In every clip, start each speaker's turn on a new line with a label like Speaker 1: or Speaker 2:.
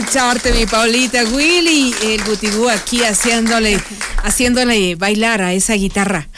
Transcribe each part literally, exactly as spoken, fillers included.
Speaker 1: escucharte, mi Paulita. Willy, el Gutibú aquí haciéndole, haciéndole bailar a esa guitarra.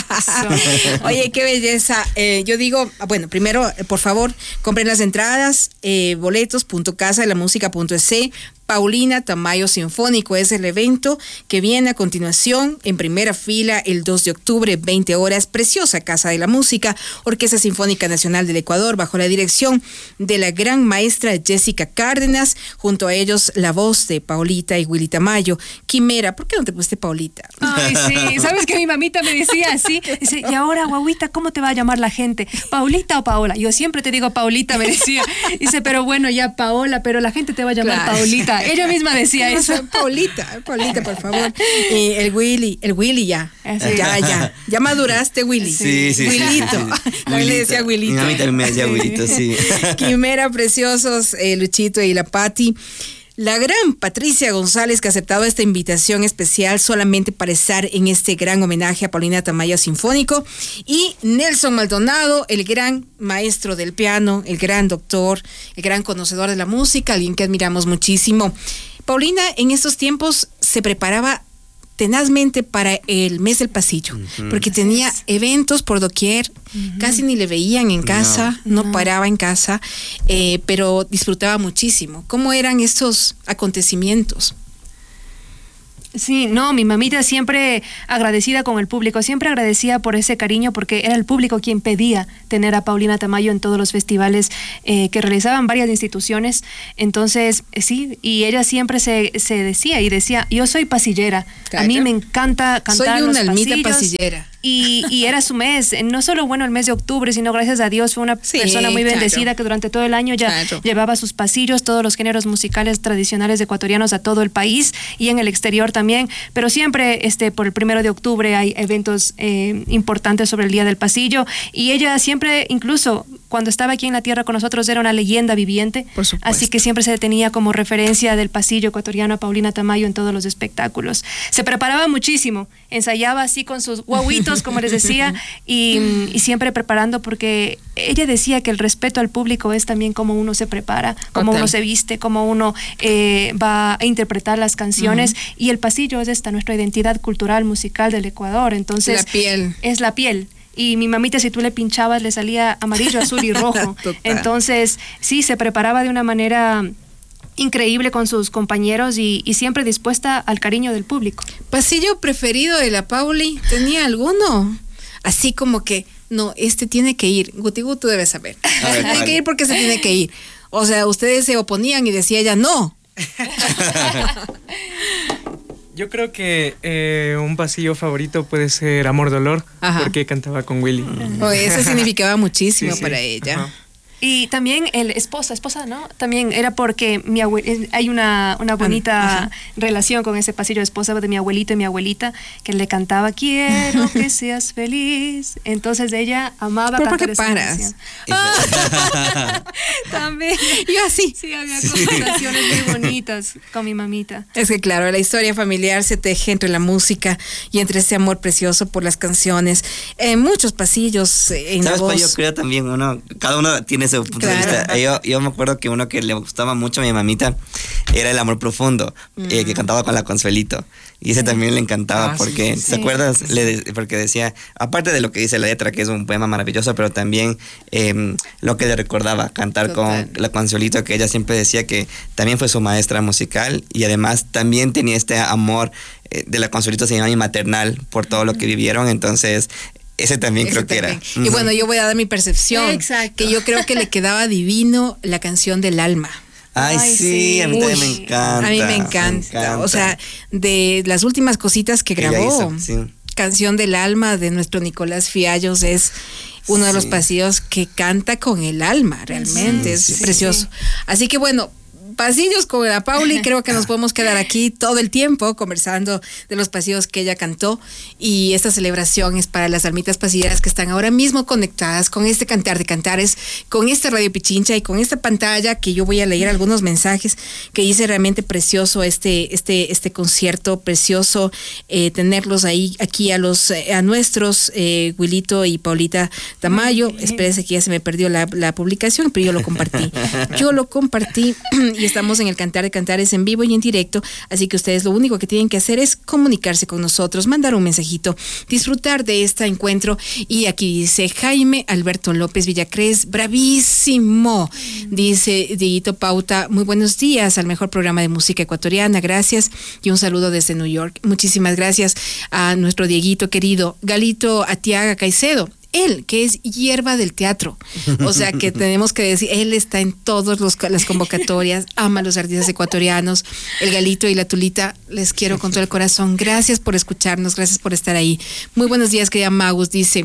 Speaker 1: Oye, qué belleza. Eh, yo digo, bueno, primero, por favor, compren las entradas, eh, boletos punto casa de la música punto es. Paulina Tamayo Sinfónico es el evento que viene a continuación en primera fila el dos de octubre, veinte horas, preciosa Casa de la Música, Orquesta Sinfónica Nacional del Ecuador, bajo la dirección de la gran maestra Jessica Cárdenas, junto a ellos la voz de Paulita y Willy Tamayo. Quimera, ¿por qué no te pusiste Paulita?
Speaker 2: Ay, sí, sabes que mi mamita me decía así, dice, y ahora, guaguita, ¿cómo te va a llamar la gente? ¿Paulita o Paola? Yo siempre te digo Paulita, me decía. Dice, pero bueno, ya Paola, pero la gente te va a llamar claro. Paulita. Ella misma decía eso.
Speaker 1: Paulita, Paulita, por favor. Y el Willy, el Willy ya. Sí. Ya, ya. Ya maduraste, Willy.
Speaker 3: Sí, sí.
Speaker 1: Willito.
Speaker 3: Sí, sí.
Speaker 1: También le decía Willito.
Speaker 3: A mí también me decía Willito, sí.
Speaker 1: Quimera, preciosos, eh, Luchito y la Pati. La gran Patricia González, que ha aceptado esta invitación especial solamente para estar en este gran homenaje a Paulina Tamayo Sinfónico. Y Nelson Maldonado, el gran maestro del piano, el gran doctor, el gran conocedor de la música, alguien que admiramos muchísimo. Paulina en estos tiempos se preparaba tenazmente para el mes del pasillo, uh-huh. porque tenía eventos por doquier, uh-huh. casi ni le veían en casa, no, no paraba en casa, eh, pero disfrutaba muchísimo. ¿Cómo eran estos acontecimientos?
Speaker 2: Sí, no, mi mamita siempre agradecida con el público, siempre agradecida por ese cariño, porque era el público quien pedía tener a Paulina Tamayo en todos los festivales eh, que realizaban varias instituciones. Entonces, sí, y ella siempre se, se decía y decía, yo soy pasillera, claro. A mí me encanta cantar
Speaker 1: soy una
Speaker 2: los
Speaker 1: almita
Speaker 2: pasillos.
Speaker 1: pasillera.
Speaker 2: Y, y era su mes, no solo bueno el mes de octubre, sino gracias a Dios fue una sí, persona muy bendecida, claro. que durante todo el año ya claro. llevaba sus pasillos, todos los géneros musicales tradicionales ecuatorianos a todo el país y en el exterior también, pero siempre este, por el primero de octubre hay eventos eh, importantes sobre el Día del Pasillo, y ella siempre, incluso cuando estaba aquí en la tierra con nosotros, era una leyenda viviente,
Speaker 1: por supuesto.
Speaker 2: Así que siempre se tenía como referencia del pasillo ecuatoriano a Paulina Tamayo en todos los espectáculos. Se preparaba muchísimo, ensayaba así con sus guaguitos, como les decía, y, y siempre preparando, porque ella decía que el respeto al público es también cómo uno se prepara, cómo Total. uno se viste, cómo uno eh, va a interpretar las canciones, uh-huh. y el pasillo es esta nuestra identidad cultural, musical del Ecuador. Entonces,
Speaker 1: la piel.
Speaker 2: Es la piel. Y mi mamita, si tú le pinchabas, le salía amarillo, azul y rojo. Entonces, sí, se preparaba de una manera increíble con sus compañeros y, y siempre dispuesta al cariño del público.
Speaker 1: ¿Pasillo preferido de la Pauli? ¿Tenía alguno? Así como que, no, este tiene que ir. Guti Guti, tú debes saber. A ver, tiene vale. que ir porque se tiene que ir. O sea, ustedes se oponían y decía ella, no.
Speaker 4: Yo creo que eh, un pasillo favorito puede ser Amor Dolor, Ajá. porque cantaba con Willy.
Speaker 1: Oh, eso significaba muchísimo sí, sí. para ella.
Speaker 4: Ajá.
Speaker 2: Y también el esposa, esposa, ¿no? También era porque mi abue- hay una, una bonita Ajá. relación con ese pasillo de esposa de mi abuelito y mi abuelita, que le cantaba, quiero que seas feliz. Entonces ella amaba
Speaker 1: ¿Pero
Speaker 2: cantar
Speaker 1: por qué
Speaker 2: esa
Speaker 1: paras?
Speaker 2: canción. Ah, también.
Speaker 1: Yo así.
Speaker 2: Sí, había conversaciones muy bonitas con mi mamita.
Speaker 1: Es que claro, la historia familiar se teje entre la música y entre ese amor precioso por las canciones. En muchos pasillos, en
Speaker 3: ¿Sabes
Speaker 1: la voz.
Speaker 3: Yo creo también uno, cada uno tiene su punto claro. de vista. Yo, yo me acuerdo que uno que le gustaba mucho a mi mamita era El Amor Profundo, mm. eh, que cantaba con la Consuelito. Y ese sí. también le encantaba, ah, porque, sí, sí. ¿te acuerdas? Sí. Le de, porque decía, aparte de lo que dice la letra, que es un poema maravilloso, pero también eh, lo que le recordaba, cantar Total. con la Consuelito, que ella siempre decía que también fue su maestra musical, y además también tenía este amor eh, de la Consuelito, se llama maternal, por todo mm. lo que vivieron. Entonces, ese también Ese creo también. que era.
Speaker 1: Y uh-huh. bueno, yo voy a dar mi percepción.
Speaker 2: Exacto.
Speaker 1: Que yo creo que le quedaba divino la canción del alma.
Speaker 3: Ay, Ay sí, sí, a mí también me encanta.
Speaker 1: A mí me encanta. me encanta. O sea, de las últimas cositas que, que grabó, sí. Canción del alma de nuestro Nicolás Fiallos es uno sí. de los pasillos que canta con el alma, realmente. Sí, es sí, precioso. Sí. Así que bueno, pasillos con la Pauli, creo que nos podemos quedar aquí todo el tiempo conversando de los pasillos que ella cantó, y esta celebración es para las almitas pasilleras que están ahora mismo conectadas con este Cantar de Cantares, con esta Radio Pichincha y con esta pantalla que yo voy a leer algunos mensajes que dice realmente precioso este este este concierto, precioso eh, tenerlos ahí aquí a los eh, a nuestros eh, Wilito y Paulita Tamayo. Espérese que ya se me perdió la, la publicación, pero yo lo compartí. Yo lo compartí y estamos en el Cantar de Cantares en vivo y en directo, así que ustedes lo único que tienen que hacer es comunicarse con nosotros, mandar un mensajito, disfrutar de este encuentro. Y aquí dice Jaime Alberto López Villacrés, bravísimo. Dice Dieguito Pauta, muy buenos días al mejor programa de música ecuatoriana, gracias, y un saludo desde New York. Muchísimas gracias a nuestro Dieguito querido. Galito Atiaga Caicedo, él, que es hierba del teatro, o sea que tenemos que decir, él está en todas las convocatorias, ama a los artistas ecuatorianos. El Galito y la Tulita, les quiero con todo el corazón, gracias por escucharnos, gracias por estar ahí. Muy buenos días, querida Magus, dice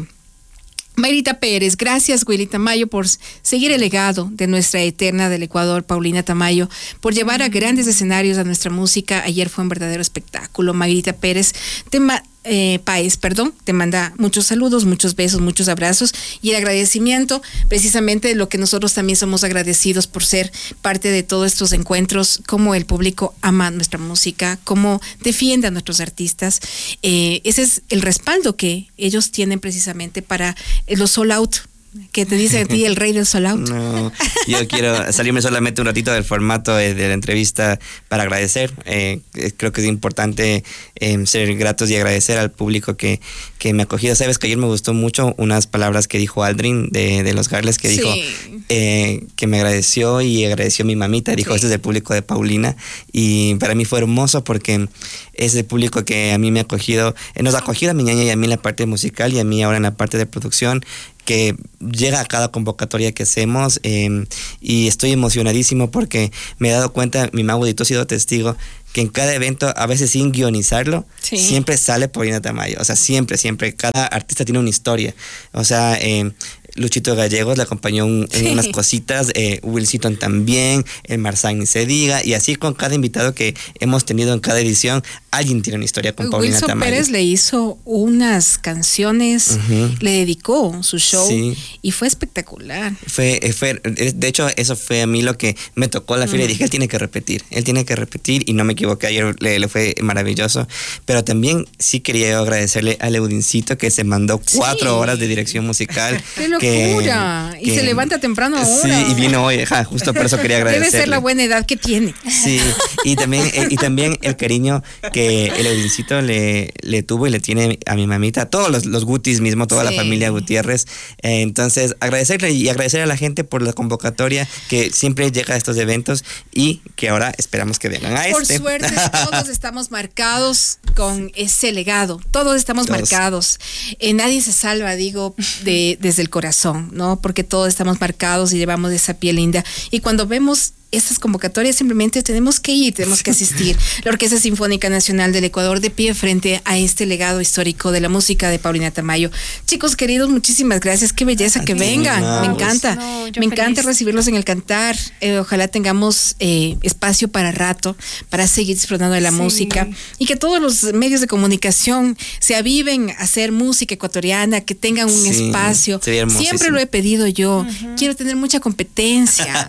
Speaker 1: Mayrita Pérez, gracias Willy Tamayo por seguir el legado de nuestra eterna del Ecuador, Paulina Tamayo, por llevar a grandes escenarios a nuestra música. Ayer fue un verdadero espectáculo. Mayrita Pérez, tema Eh, Paez, perdón, te manda muchos saludos, muchos besos, muchos abrazos y el agradecimiento, precisamente lo que nosotros también somos agradecidos por ser parte de todos estos encuentros, cómo el público ama nuestra música, cómo defiende a nuestros artistas. Eh, ese es el respaldo que ellos tienen precisamente para los sold out, que te dice a ti el rey del sold out.
Speaker 3: No, yo quiero salirme solamente un ratito del formato de, de la entrevista para agradecer. Eh, creo que es importante eh, ser gratos y agradecer al público que, que me ha acogido. Sabes que ayer me gustó mucho unas palabras que dijo Aldrin de, de Los Garles, que dijo sí. eh, que me agradeció y agradeció a mi mamita. Dijo, sí. Este es el público de Paulina. Y para mí fue hermoso porque es el público que a mí me ha acogido, eh, nos ha acogido a mi ñaña y a mí en la parte musical y a mí ahora en la parte de producción, que llega a cada convocatoria que hacemos eh, y estoy emocionadísimo porque me he dado cuenta, mi mago y tú has sido testigo, que en cada evento, a veces sin guionizarlo, sí. siempre sale Paulina Tamayo. O sea, siempre, siempre. Cada artista tiene una historia. O sea, eh, Luchito Gallegos le acompañó un, en sí. unas cositas, eh, Will Seaton también, el Marzán ni se diga, y así con cada invitado que hemos tenido en cada edición, alguien tiene una historia con Paulina
Speaker 1: Wilson
Speaker 3: Tamayo.
Speaker 1: Pérez le hizo unas canciones, uh-huh. le dedicó su show sí. y fue espectacular.
Speaker 3: Fue, fue, de hecho, eso fue a mí lo que me tocó la feria. Uh-huh. Dije, él tiene que repetir, él tiene que repetir, y no me equivoqué, ayer le, le fue maravilloso. Pero también sí quería yo agradecerle a Leudincito, que se mandó cuatro sí. horas de dirección musical.
Speaker 1: ¡Qué locura! Que, y que, se levanta temprano ahora.
Speaker 3: Sí, y vino hoy, ja, justo por eso quería agradecerle.
Speaker 1: Debe ser la buena edad que tiene.
Speaker 3: Sí, y también, y también el cariño que el Leudincito le, le tuvo y le tiene a mi mamita, todos los, los Gutis mismo, toda sí. la familia Gutiérrez. Eh, entonces, agradecerle y agradecer a la gente por la convocatoria que siempre llega a estos eventos y que ahora esperamos que vengan a
Speaker 1: por
Speaker 3: este.
Speaker 1: Por suerte, todos estamos marcados con ese legado. Todos estamos todos. marcados. Eh, nadie se salva, digo, de, desde el corazón, ¿no? Porque todos estamos marcados y llevamos esa piel linda. Y cuando vemos estas convocatorias simplemente tenemos que ir, tenemos que asistir. La Orquesta Sinfónica Nacional del Ecuador de pie frente a este legado histórico de la música de Paulina Tamayo. Chicos queridos, muchísimas gracias, qué belleza que vengan, no, me encanta, no, me feliz. encanta recibirlos en el Cantar. Eh, ojalá tengamos eh, espacio para rato, para seguir disfrutando de la sí. música y que todos los medios de comunicación se aviven a hacer música ecuatoriana, que tengan un sí, espacio. Siempre lo he pedido yo, uh-huh. quiero tener mucha competencia.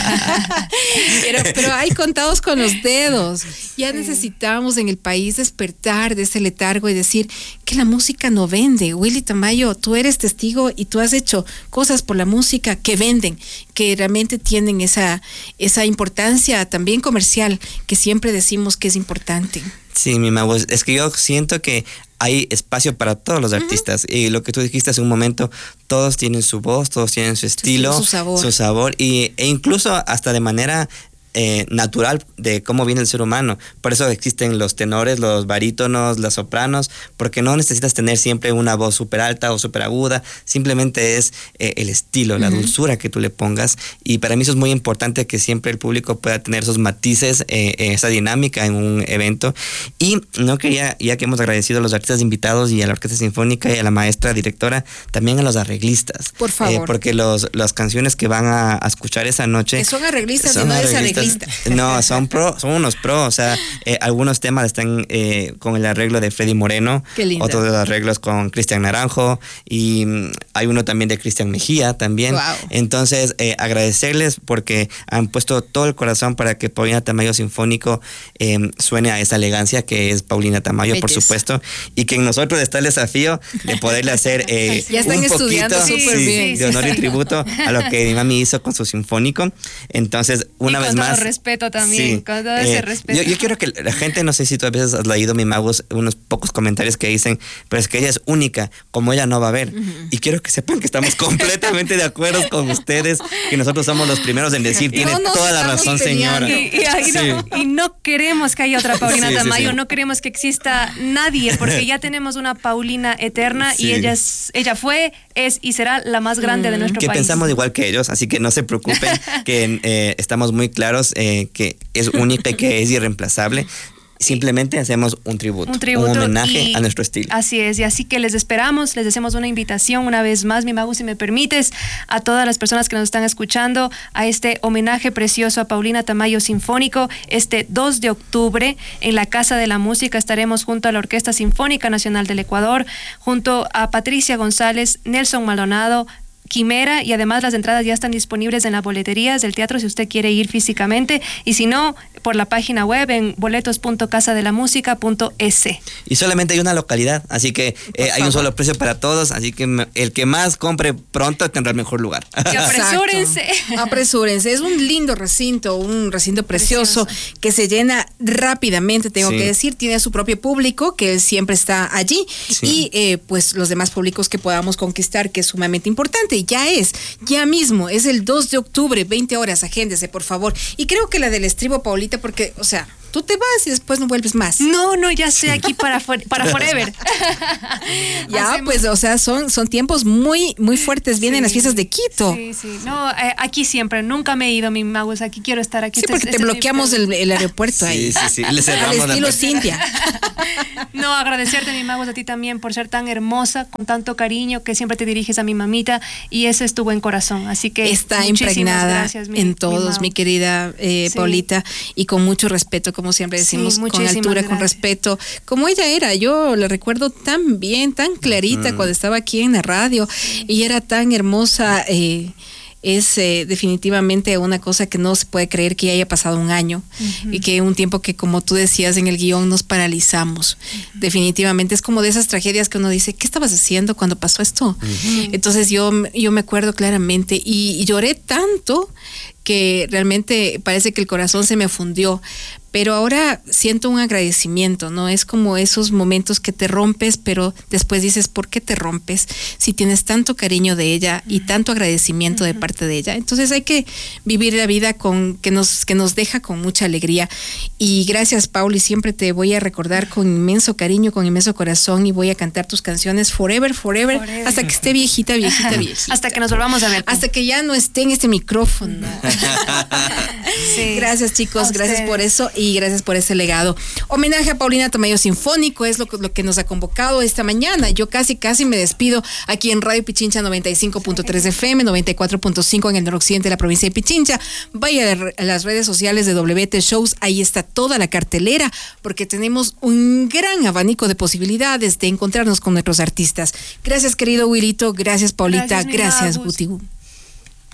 Speaker 1: Pero, pero hay contados con los dedos. Ya necesitamos en el país despertar de ese letargo y decir que la música no vende. Willy Tamayo, tú eres testigo y tú has hecho cosas por la música que venden, que realmente tienen esa, esa importancia también comercial que siempre decimos que es importante.
Speaker 3: Sí, mi mago, es que yo siento que hay espacio para todos los artistas. Uh-huh. Y lo que tú dijiste hace un momento, todos tienen su voz, todos tienen su estilo,
Speaker 1: su sabor,
Speaker 3: su sabor y, e incluso hasta de manera eh, natural de cómo viene el ser humano. Por eso existen los tenores, los barítonos, las sopranos, porque no necesitas tener siempre una voz súper alta o súper aguda, simplemente es eh, el estilo, uh-huh. la dulzura que tú le pongas, y para mí eso es muy importante, que siempre el público pueda tener esos matices, eh, esa dinámica en un evento. Y no quería, ya que hemos agradecido a los artistas invitados y a la Orquesta Sinfónica y a la maestra directora, también a los arreglistas.
Speaker 1: Por favor.
Speaker 3: Eh, porque los, las canciones que van a, a escuchar esa noche...
Speaker 1: Que son arreglistas son y no es arreglista.
Speaker 3: No, son pro, son unos pro, o sea, eh, algunos temas están eh, con el arreglo de Freddy Moreno, otros de los arreglos con Cristian Naranjo, y um, hay uno también de Cristian Mejía también.
Speaker 1: Wow.
Speaker 3: Entonces, eh, agradecerles porque han puesto todo el corazón para que Paulina Tamayo Sinfónico eh, suene a esa elegancia que es Paulina Tamayo, Belles. Por supuesto, y que en nosotros está el desafío de poderle hacer eh,
Speaker 1: ya están
Speaker 3: un
Speaker 1: estudiando
Speaker 3: poquito
Speaker 1: súper
Speaker 3: sí,
Speaker 1: bien.
Speaker 3: de honor y tributo a lo que mi mami hizo con su sinfónico. Entonces, una vez más, más.
Speaker 2: Con respeto también, sí. con todo eh, ese respeto.
Speaker 3: Yo, yo quiero que la gente, no sé si tú a veces has leído, mi Magus, unos pocos comentarios que dicen, pero es que ella es única, como ella no va a haber. Uh-huh. Y quiero que sepan que estamos completamente de acuerdo con ustedes, que nosotros somos los primeros en decir, tiene no toda la razón, señora.
Speaker 2: Y, y, y, sí. no, y no queremos que haya otra Paulina sí, Tamayo, sí, sí. no queremos que exista nadie, porque ya tenemos una Paulina eterna sí. y ella, es, ella fue, es y será la más grande mm. de nuestro
Speaker 3: que
Speaker 2: país.
Speaker 3: Que pensamos igual que ellos, así que no se preocupen, que eh, estamos muy claros eh, que es única y que es irreemplazable. Simplemente hacemos un tributo, un, tributo, un homenaje a nuestro estilo.
Speaker 2: Así es, y así que les esperamos, les hacemos una invitación una vez más, mi Magu, si me permites, a todas las personas que nos están escuchando, a este homenaje precioso a Paulina Tamayo Sinfónico, este dos de octubre, en la Casa de la Música estaremos junto a la Orquesta Sinfónica Nacional del Ecuador, junto a Patricia González, Nelson Maldonado, Quimera, y además las entradas ya están disponibles en las boleterías del teatro si usted quiere ir físicamente, y si no, por la página web en boletos punto casa de la música punto es.
Speaker 3: Y solamente hay una localidad, así que eh, hay un solo precio para todos, así que el que más compre pronto tendrá el mejor lugar.
Speaker 2: Y apresúrense.
Speaker 1: Apresúrense, es un lindo recinto, un recinto precioso, precioso. que se llena rápidamente, tengo sí. que decir, tiene su propio público que siempre está allí sí. y eh, pues los demás públicos que podamos conquistar, que es sumamente importante. Ya es, ya mismo, es el dos de octubre, veinte horas, agéndese, por favor. Y creo que la del estribo, Paulita, porque, o sea, tú te vas y después no vuelves más.
Speaker 2: No, no, ya estoy aquí para, for, para forever.
Speaker 1: Ya, Hacemos. pues, o sea, son, son tiempos muy, muy fuertes. Vienen sí, las fiestas de Quito.
Speaker 2: Sí, sí. No, eh, aquí siempre, nunca me he ido, mi Magus, aquí quiero estar aquí.
Speaker 1: Sí, este, porque este te bloqueamos el, el aeropuerto
Speaker 3: sí,
Speaker 1: ahí.
Speaker 3: Sí, sí, sí. Le cerramos
Speaker 1: al estilo Cintia.
Speaker 2: No, agradecerte, mi Magus, a ti también por ser tan hermosa, con tanto cariño, que siempre te diriges a mi mamita, y ese es tu buen corazón. Así que
Speaker 1: está impregnada gracias, mi, en todos, mi, mi querida eh, sí. Paulita, y con mucho respeto, como siempre decimos, sí, con altura, gracias. Con respeto, como ella era. Yo la recuerdo tan bien, tan clarita mm. cuando estaba aquí en la radio, sí. y era tan hermosa. Eh, es eh, definitivamente una cosa que no se puede creer que ya haya pasado un año uh-huh. y que un tiempo que, como tú decías en el guión, nos paralizamos. Uh-huh. Definitivamente es como de esas tragedias que uno dice, ¿qué estabas haciendo cuando pasó esto? Uh-huh. Entonces yo, yo me acuerdo claramente y, y lloré tanto que realmente parece que el corazón se me fundió. Pero ahora siento un agradecimiento, ¿no? Es como esos momentos que te rompes, pero después dices, ¿por qué te rompes? Si tienes tanto cariño de ella y tanto agradecimiento de parte de ella. Entonces hay que vivir la vida con que nos, que nos deja con mucha alegría. Y gracias, Pauli, siempre te voy a recordar con inmenso cariño, con inmenso corazón, y voy a cantar tus canciones forever, forever, forever. hasta que esté viejita, viejita, viejita.
Speaker 2: Hasta que nos volvamos a ver.
Speaker 1: Hasta que ya no esté en este micrófono. Sí. Gracias, chicos, gracias por eso. Y gracias por ese legado. Homenaje a Paulina Tamayo Sinfónico es lo, lo que nos ha convocado esta mañana. Yo casi, casi me despido aquí en Radio Pichincha noventa y cinco punto tres F M, noventa y cuatro punto cinco en el noroccidente de la provincia de Pichincha. Vaya a las redes sociales de W T Shows, ahí está toda la cartelera, porque tenemos un gran abanico de posibilidades de encontrarnos con nuestros artistas. Gracias, querido Wilito, gracias, Paulita, gracias, gracias Guti.